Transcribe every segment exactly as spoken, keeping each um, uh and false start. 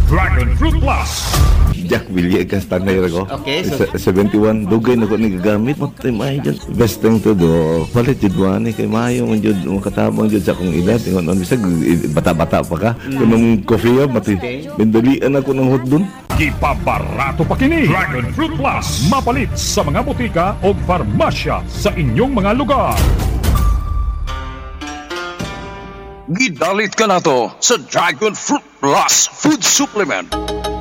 Dragon Fruit Plus. Jack Villegas tanay ko. Okay, so seventy-one dugay na ko ni gagamit mo tay may jud. Best thing to do. Palit jud wani kay maayo man jud makatabang jud sa akong edad ingon on bisag bata-bata pa ka. Kunong coffee mati. Bindalian ako ng hotdon. Ipabarato pa kini Dragon Fruit Plus. Mapalit sa mga botika o farmasya sa inyong mga lugar. Gidalit ka na to sa Dragon Fruit Plus Food Supplement.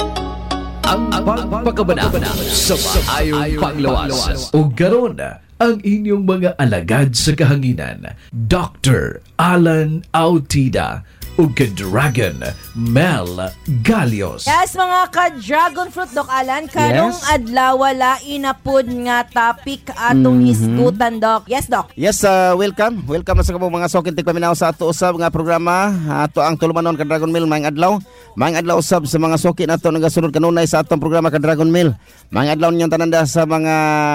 Ang pagpakabanabana sa maayong panglawas. O garon ang inyong mga alagad sa kahanginan. Doctor Alan Autida o ka-Dragon Mel Galios. Yes, mga ka-Dragon Fruit, Doc Alan. Karong Yes. adlaw wala inapod nga topic atong Mhm. hisgutan, Doc. Yes, Doc. Yes, uh, welcome. Welcome sa kabong mga sokin tigpaminaw sa ato usab nga programa. Ato ang tulumanon ka Dragon Mill maayong adlaw. Maayong adlaw usab sa mga sokin nato nagasunod kanunay sa atong programa ka Dragon Mill. Maayong adlaw ninyong tananda sa mga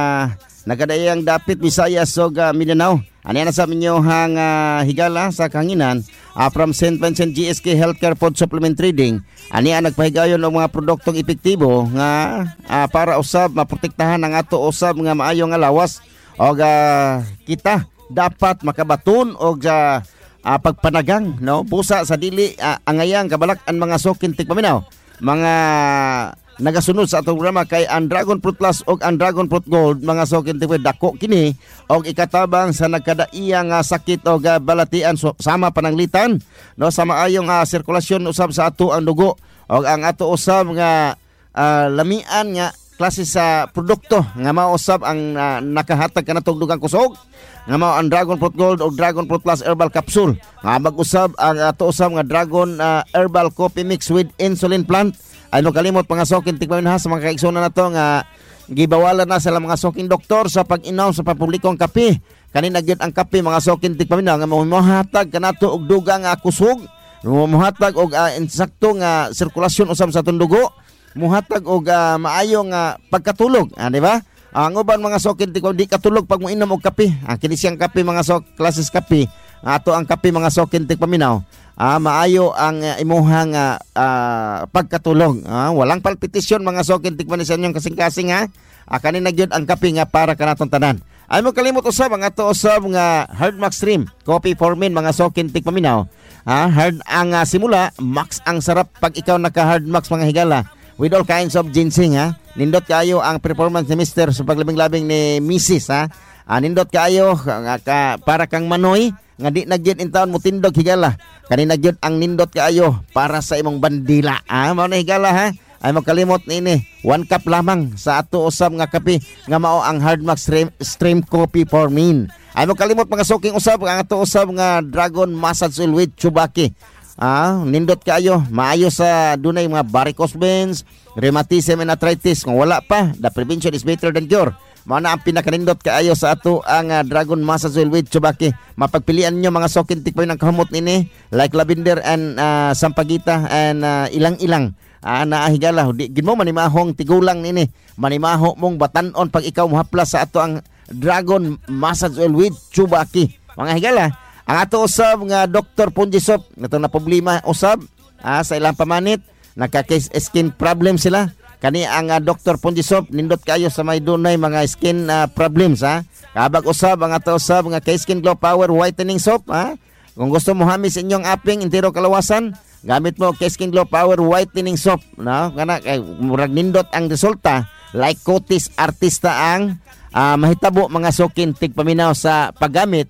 nagadayang dapit Visayas ug uh, Mindanao. Ani na sa inyo hang uh, higala sa kahanginan uh, from Saint Vincent G S K Healthcare Food Supplement Trading. Ani ang nagpahigayon og mga produktong epektibo nga uh, para usab maprotektahan ang ato usab nga maayo nga lawas og uh, kita dapat makabaton og uh, uh, pagpanagang no busa sa dili uh, angayang kabalak-an mga sokin tigpaminaw. Mga nagasunod sa atong programa kay ang Dragon Fruit Plus og ang Dragon Fruit Gold mga sokin tigpay dako kini og ikatabang sa nagkadaiyang uh, sakit og uh, balatian so, sama pananglitan no sa maayong uh, sirkulasyon usab sa ato ang dugo og ang ato usab nga uh, lamian nga klase sa produkto nga mao usab ang uh, nakahatag kanatong dugang kusog nga mao ang Dragon Fruit Gold o Dragon Fruit Plus Herbal Capsule nga mag-usab ang ato usab nga Dragon uh, Herbal Coffee Mix with Insulin Plant. Ay mo kalimot mga sokin tigpamin ha sa mga kaiksuna na to nga gibawalan na sila mga sokin doktor sa pag-inom sa papublikong kape. Kanina gyud ang kape mga sokin tigpamin nga mohatag kanato og dugang nga kusog, mohatag og uh, insakto nga sirkulasyon usab sa atong dugo, mohatag og uh, maayo nga pagkatulog, ah, di ba? Ang uban mga sokin tigpamin di katulog pag moinom og kape. Ang kini siyang kape mga sok klases kape. Ato ang kape mga sokin tigpaminaw. Ah, maayo ang uh, imuhang uh, uh, pagkatulog. Ah, walang palpitasyon mga sokin tikman sa inyong kasing-kasing ha. Ah, kanina gyud ang kape nga para kanatong tanan. Ay mo kalimot usab ang ato usab nga Hard Max Stream Coffee for Men mga sokin tikpaminaw. Ah, hard ang uh, simula, max ang sarap pag ikaw naka Hard Max mga higala. With all kinds of ginseng ha. Nindot kayo ang performance ni Mister sa paglabing-labing ni Missus ha. Ah, nindot kayo uh, ka, para kang manoy nga di nagyud in taon mo tindog higala. Kanina gyud ang nindot kaayo para sa imong bandila. Ah, mao na higala ha. Ay mo kalimot nini, one cup lamang sa ato usab nga kape nga mao ang Hard Max Stream, Stream Coffee for Men. Ay mo kalimot mga soking usab ang ato usab nga Dragon Massage Oil with Chubaki. Ah, nindot kaayo, maayo sa dunay mga varicose veins, rheumatism and arthritis. Kung wala pa, the prevention is better than cure. Mao na ang pinakanindot kaayo sa ato ang uh, Dragon Massage Oil with Chubaki. Mapagpilian nyo mga sokin tikpay ng kahumot nini like lavender and uh, sampagita and uh, ilang-ilang. Ah, naahigala di gid mo manimahong tigulang nini. Manimaho mong batanon pag ikaw mohaplas sa ato ang Dragon Massage Oil with Chubaki. Mga higala, ang ato usab nga Doctor Punjisop natong na problema usab ah, sa ilang pamanit, nagka-case skin problem sila. Kani ang uh, Doctor Punjisop nindot kayo sa may dunay mga skin uh, problems ha. Kabag usab ang ato usab nga K-Skin Glow Power Whitening Soap ha. Kung gusto mo hamis inyong aping intero kalawasan, gamit mo K-Skin Glow Power Whitening Soap, no? Kana kay murag nindot ang resulta like Cotis Artista ang uh, mahitabo mga sokin tigpaminaw sa paggamit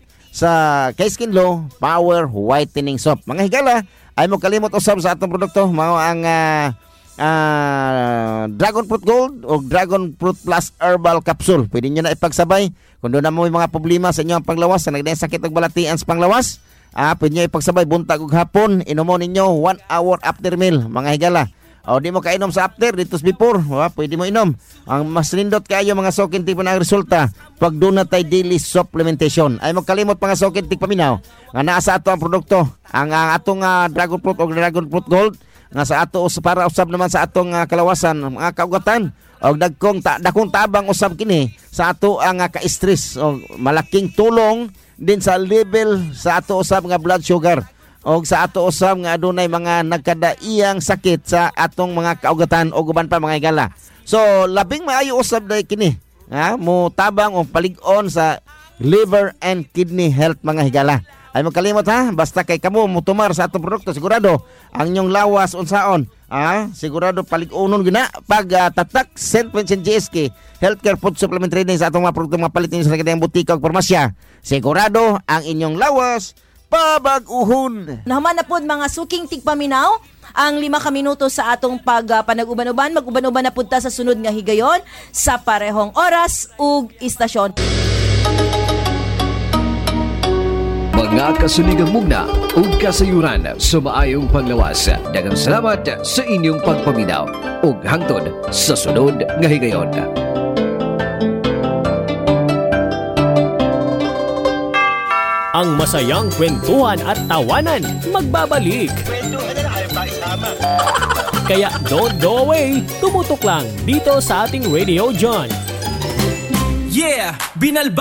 sa K-Skin Glow Power Whitening Soap. Mga higala, ay mo kalimot usab sa atong produkto mao ang uh, Uh, Dragon Fruit Gold o Dragon Fruit Plus Herbal Capsule. Pwede nyo na ipagsabay kung doon na mo yung mga problema sa inyong panglawas, sa nagdayang sakit ng balatian sa panglawas. Ah, pwede nyo ipagsabay buntag ug hapon, inomon ninyo one hour after meal mga higala. O di mo kainom sa after, dito before, ha, pwede mo inom. Ang mas nindot kayo mga sokin tipo na resulta pag doon na tayo daily supplementation. Ay mo kalimot mga sokin tipo paminaw nga naa sa ato ang produkto, ang, ang atong uh, Dragon Fruit o Dragon Fruit Gold nga sa ato para usab naman sa atong uh, kalawasan mga kaugatan og dagkong ta, dakong tabang usab kini sa ato ang uh, ka-stress o malaking tulong din sa level sa ato usab nga blood sugar. og sa ato usab nga adunay mga nagkadaiyang sakit sa atong mga kaugatan o guban pa mga higala. So labing maayo usab day kini ha mo tabang o palig-on sa liver and kidney health mga higala. Ay magkalimot ha, basta kay kamo mutumar sa atong produkto sigurado ang inyong lawas unsaon. Ah, sigurado palig-unon gina pag uh, tatak Saint Vincent G S K Healthcare Food Supplement Trading sa atong mga produkto mga palit ninyo sa kadayang butika ug parmasya. Sigurado ang inyong lawas pabag-uhon. Nahuman na po mga suking tigpaminaw ang lima ka minuto sa atong pag uh, panag-uban-uban. Mag-uban-uban na punta sa sunod nga higayon sa parehong oras ug istasyon. Mga kasuligang mugna ug kasayuran sa maayong panglawas. Daghang salamat sa inyong pagpaminaw ug hangtod sa sunod nga higayon. Ang masayang kwentuhan at tawanan magbabalik. Kaya don't go away, tumutok lang dito sa ating Radio John. Yeah! Binalba